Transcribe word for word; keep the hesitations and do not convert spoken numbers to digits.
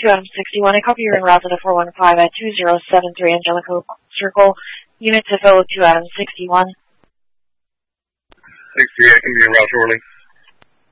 to Adam sixty-one. I copy you're en route to the four one five at two zero seven three Angelico Circle. Unit to fill to Adam sixty-one. sixty-eight, I can be en route shortly.